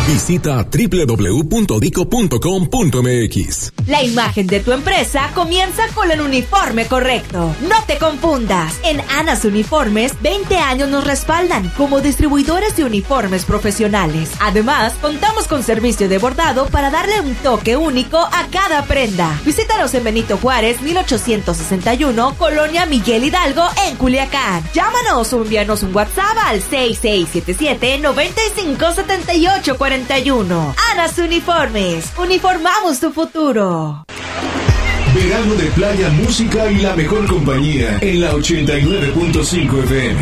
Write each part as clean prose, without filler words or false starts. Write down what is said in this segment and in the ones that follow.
Visita www.dico.com.mx. La imagen de tu empresa comienza con el uniforme correcto. No te confundas. En Anas Uniformes, 20 años nos respaldan como distribuidores de uniformes profesionales. Además, contamos con servicio de bordado para darle un toque único a cada prenda. Visítanos en Benito Juárez, 1861, Colonia Miguel Hidalgo, en Culiacán. Llámanos o envíanos un WhatsApp al 6677-957841. Anas Uniformes. Uniformamos tu futuro. Verano de playa, música y la mejor compañía en la 89.5 FM.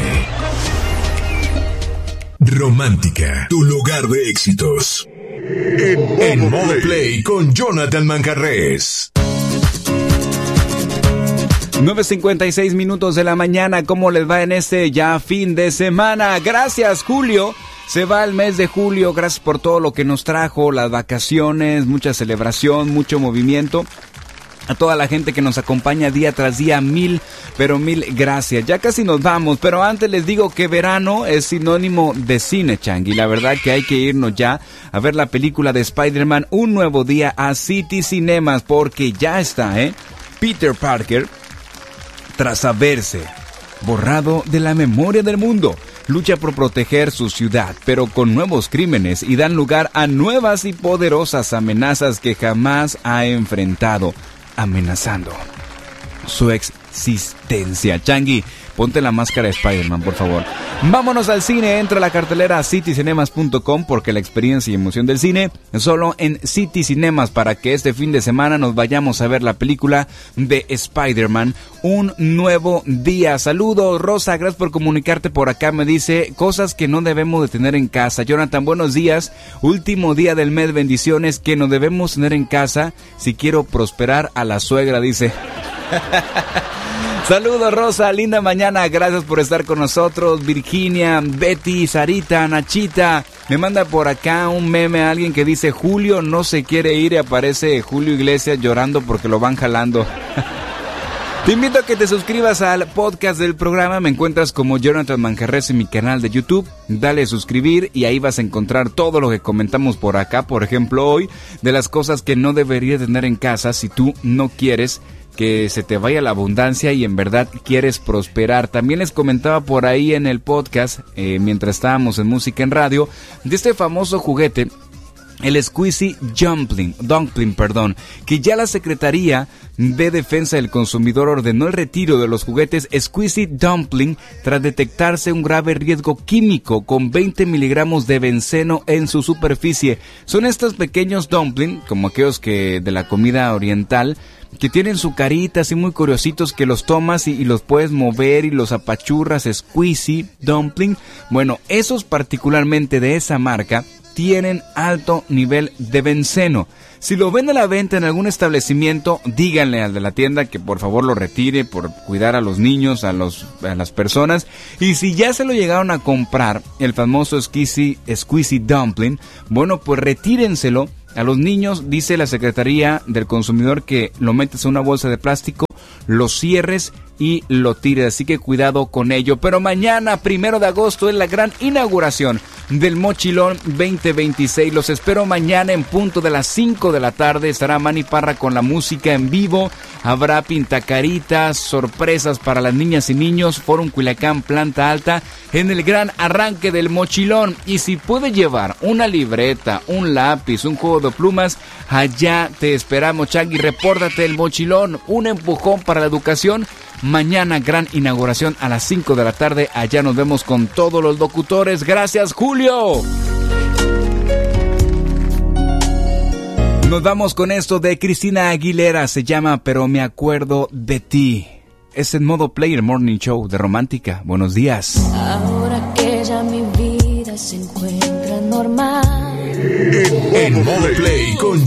Romántica, tu lugar de éxitos. En modo play con Jonathan Manjarrés. 9:56 minutos de la mañana. ¿Cómo les va en este ya fin de semana? Gracias, Julio. Se va el mes de julio. Gracias por todo lo que nos trajo, las vacaciones, mucha celebración, mucho movimiento. A toda la gente que nos acompaña día tras día, mil gracias. Ya casi nos vamos, pero antes les digo que verano es sinónimo de cine, Changi. La verdad que hay que irnos ya a ver la película de Spider-Man, Un Nuevo Día, a City Cinemas, porque ya está, Peter Parker, tras haberse borrado de la memoria del mundo, lucha por proteger su ciudad, pero con nuevos crímenes y dan lugar a nuevas y poderosas amenazas que jamás ha enfrentado, amenazando su existencia. Changi, ponte la máscara de Spider-Man, por favor. Vámonos al cine. Entra a la cartelera citycinemas.com, porque la experiencia y emoción del cine es solo en City Cinemas, para que este fin de semana nos vayamos a ver la película de Spider-Man, Un Nuevo Día. Saludos, Rosa, gracias por comunicarte por acá. Me dice, cosas que no debemos de tener en casa. Jonathan, buenos días. Último día del mes, bendiciones. Que no debemos tener en casa si quiero prosperar a la suegra, dice. Saludos, Rosa, linda mañana, gracias por estar con nosotros. Virginia, Betty, Sarita, Nachita, me manda por acá un meme a alguien que dice, Julio no se quiere ir, y aparece Julio Iglesias llorando porque lo van jalando. Te invito a que te suscribas al podcast del programa. Me encuentras como Jonathan Manjarrés en mi canal de YouTube. Dale a suscribir y ahí vas a encontrar todo lo que comentamos por acá. Por ejemplo, hoy, de las cosas que no deberías tener en casa si tú no quieres que se te vaya la abundancia y en verdad quieres prosperar. También les comentaba por ahí en el podcast, mientras estábamos en Música en Radio, de este famoso juguete, el Squeezy Dumpling, que ya la Secretaría de Defensa del Consumidor ordenó el retiro de los juguetes Squeezy Dumpling tras detectarse un grave riesgo químico con 20 miligramos de benceno en su superficie. Son estos pequeños dumpling, como aquellos que de la comida oriental, que tienen su carita así muy curiositos, que los tomas y los puedes mover y los apachurras. Squeezy Dumpling. Bueno, esos particularmente de esa marca tienen alto nivel de benceno. Si lo ven a la venta en algún establecimiento, díganle al de la tienda que por favor lo retire por cuidar a los niños, a las personas. Y si ya se lo llegaron a comprar, el famoso Squeezy Dumpling, bueno, pues retírenselo. A los niños, dice la Secretaría del Consumidor, que lo metes en una bolsa de plástico, lo cierres y lo tires, así que cuidado con ello. Pero mañana, 1 de agosto, es la gran inauguración del Mochilón 2026. Los espero mañana en punto de las 5 de la tarde. Estará Manny Parra con la música en vivo. Habrá pintacaritas, sorpresas para las niñas y niños. Forum Culiacán, planta alta, en el gran arranque del Mochilón. Y si puede llevar una libreta, un lápiz, un juego de plumas, allá te esperamos, Changi. Repórtate el Mochilón, un empujón para la educación. Mañana gran inauguración a las 5 de la tarde. Allá nos vemos con todos los locutores. Gracias, Julio. Nos vamos con esto de Cristina Aguilera. Se llama Pero me acuerdo de ti. Es en modo play, el morning show de Romántica. Buenos días. Ahora que ya mi vida se encuentra normal. En modo play con